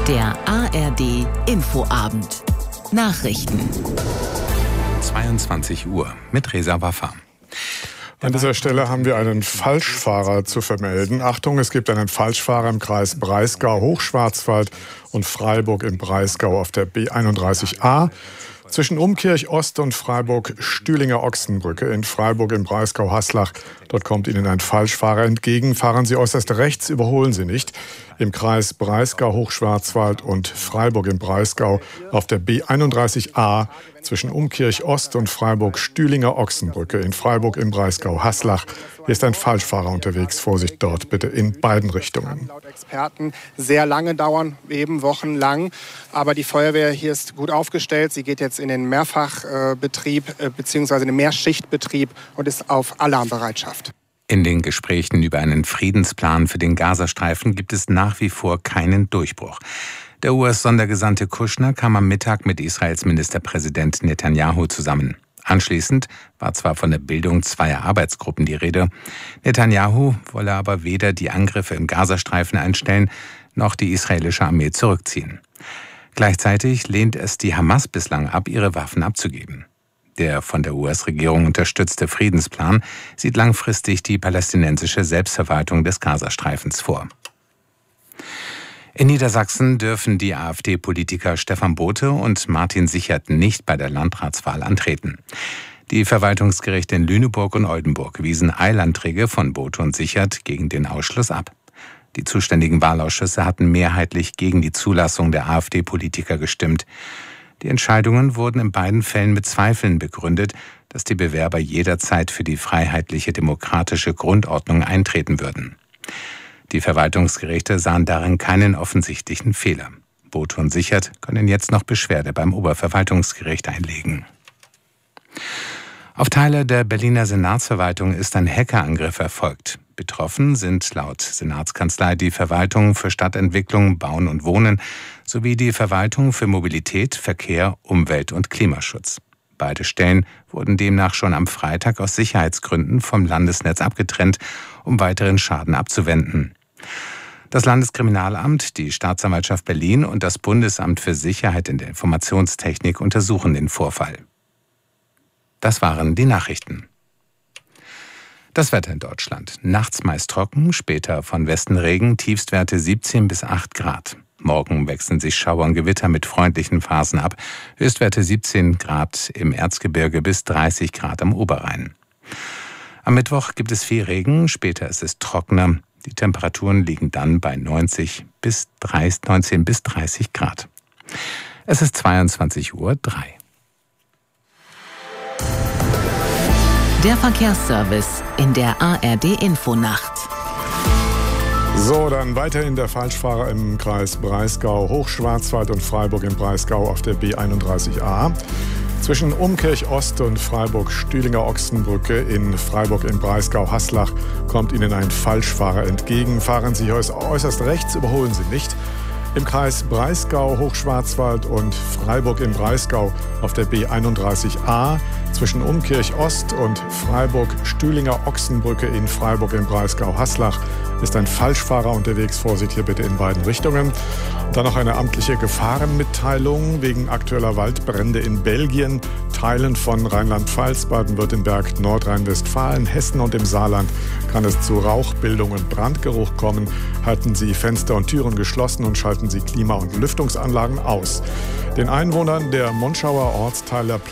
Der ARD Infoabend. Nachrichten. 22 Uhr mit Reza Waffa. An dieser Stelle haben wir einen Falschfahrer zu vermelden. Achtung, es gibt einen Falschfahrer im Kreis Breisgau, Hochschwarzwald und Freiburg im Breisgau auf der B31a. Zwischen Umkirch Ost und Freiburg-Stühlinger-Ochsenbrücke in Freiburg im Breisgau-Haslach. Dort kommt Ihnen ein Falschfahrer entgegen. Fahren Sie äußerst rechts, überholen Sie nicht. Im Kreis Breisgau-Hochschwarzwald und Freiburg im Breisgau auf der B31a zwischen Umkirch Ost und Freiburg-Stühlinger-Ochsenbrücke in Freiburg im Breisgau-Haslach. Hier ist ein Falschfahrer unterwegs. Vorsicht dort bitte in beiden Richtungen. Laut Experten sehr lange dauern, eben wochenlang. Aber die Feuerwehr hier ist gut aufgestellt. Sie geht jetzt in den Mehrfachbetrieb bzw. den Mehrschichtbetrieb und ist auf Alarmbereitschaft. In den Gesprächen über einen Friedensplan für den Gazastreifen gibt es nach wie vor keinen Durchbruch. Der US-Sondergesandte Kushner kam am Mittag mit Israels Ministerpräsident Netanyahu zusammen. Anschließend war zwar von der Bildung zweier Arbeitsgruppen die Rede, Netanyahu wolle aber weder die Angriffe im Gazastreifen einstellen, noch die israelische Armee zurückziehen. Gleichzeitig lehnt es die Hamas bislang ab, ihre Waffen abzugeben. Der von der US-Regierung unterstützte Friedensplan sieht langfristig die palästinensische Selbstverwaltung des Gazastreifens vor. In Niedersachsen dürfen die AfD-Politiker Stefan Bothe und Martin Sichert nicht bei der Landratswahl antreten. Die Verwaltungsgerichte in Lüneburg und Oldenburg wiesen Eilanträge von Bothe und Sichert gegen den Ausschluss ab. Die zuständigen Wahlausschüsse hatten mehrheitlich gegen die Zulassung der AfD-Politiker gestimmt. Die Entscheidungen wurden in beiden Fällen mit Zweifeln begründet, dass die Bewerber jederzeit für die freiheitliche demokratische Grundordnung eintreten würden. Die Verwaltungsgerichte sahen darin keinen offensichtlichen Fehler. Bothe und Sichert können jetzt noch Beschwerde beim Oberverwaltungsgericht einlegen. Auf Teile der Berliner Senatsverwaltung ist ein Hackerangriff erfolgt. Betroffen sind laut Senatskanzlei die Verwaltung für Stadtentwicklung, Bauen und Wohnen sowie die Verwaltung für Mobilität, Verkehr, Umwelt und Klimaschutz. Beide Stellen wurden demnach schon am Freitag aus Sicherheitsgründen vom Landesnetz abgetrennt, um weiteren Schaden abzuwenden. Das Landeskriminalamt, die Staatsanwaltschaft Berlin und das Bundesamt für Sicherheit in der Informationstechnik untersuchen den Vorfall. Das waren die Nachrichten. Das Wetter in Deutschland. Nachts meist trocken, später von Westen Regen, Tiefstwerte 17 bis 8 Grad. Morgen wechseln sich Schauer und Gewitter mit freundlichen Phasen ab. Höchstwerte 17 Grad im Erzgebirge bis 30 Grad am Oberrhein. Am Mittwoch gibt es viel Regen, später ist es trockener. Die Temperaturen liegen dann bei 19 bis 30 Grad. Es ist 22:03 Uhr. Der Verkehrsservice in der ARD Infonacht. So, dann weiterhin der Falschfahrer im Kreis Breisgau, Hochschwarzwald und Freiburg im Breisgau auf der B31a. Zwischen Umkirch Ost und Freiburg-Stühlinger-Ochsenbrücke in Freiburg im Breisgau-Haslach kommt Ihnen ein Falschfahrer entgegen. Fahren Sie äußerst rechts, überholen Sie nicht. Im Kreis Breisgau, Hochschwarzwald und Freiburg im Breisgau auf der B31a zwischen Umkirch Ost und Freiburg-Stühlinger-Ochsenbrücke in Freiburg im Breisgau-Haslach ist ein Falschfahrer unterwegs. Vorsicht hier bitte in beiden Richtungen. Dann noch eine amtliche Gefahrenmitteilung wegen aktueller Waldbrände in Belgien, Teilen von Rheinland-Pfalz, Baden-Württemberg, Nordrhein-Westfalen, Hessen und im Saarland kann es zu Rauchbildung und Brandgeruch kommen. Halten Sie Fenster und Türen geschlossen und schalten Sie Klima- und Lüftungsanlagen aus. Den Einwohnern der Monschauer Ortsteile